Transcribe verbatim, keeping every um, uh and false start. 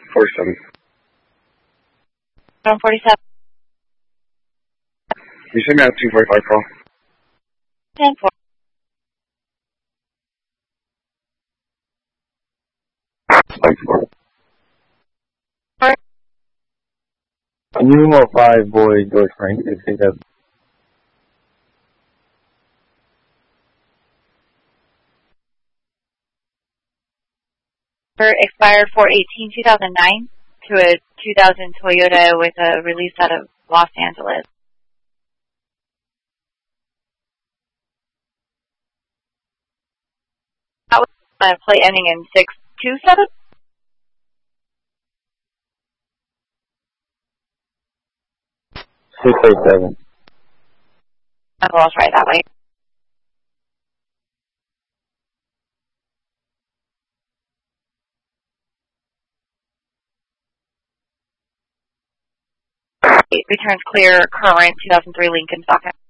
forty-seven. one forty-seven. You send me out two forty-five call. ten four. Thanks for it. Lima five boy George Frank is picked up. Expired four eighteen two thousand nine to a two thousand Toyota with a release out of Los Angeles. That was a plate ending in six two seven. six eight seven. Oh, I'll try it that way. Returns clear, current two thousand three Lincoln Stock.